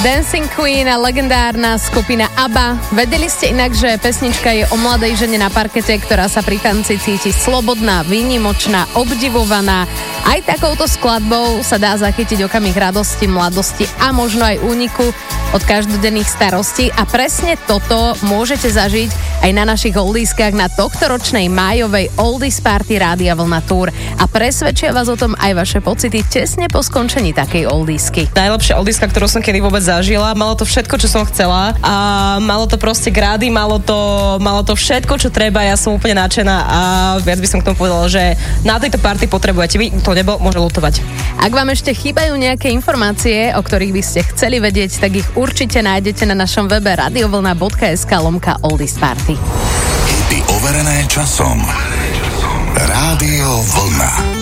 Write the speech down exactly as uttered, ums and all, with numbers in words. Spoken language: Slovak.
Dancing Queen a legendárna skupina ABBA. Vedeli ste inak, že pesnička je o mladej žene na parkete, ktorá sa pri tanci cíti slobodná, výnimočná, obdivovaná. Aj takouto skladbou sa dá zachytiť okamih radosti, mladosti a možno aj úniku od každodenných starostí. A presne toto môžete zažiť aj na našich oldieskách na tohtoročnej májovej Oldies Party Rádia Vlna Tour. A presvedčia vás o tom aj vaše pocity tesne po skončení takej oldiesky. Najlepšia oldieska, ktorú som kedy vôbec zažila. Malo to všetko, čo som chcela a malo to proste grády, malo to, malo to všetko, čo treba. Ja som úplne nadšená a viac by som k tomu povedala, že na tejto party potrebujete. Vy to nebo môže lutovať. Ak vám ešte chýbajú nejaké informácie, o ktorých by ste chceli vedieť, tak ich určite nájdete na našom webe radiovlna bodka es ká lomka Oldies Party. Hity overené časom. Rádio Vlna.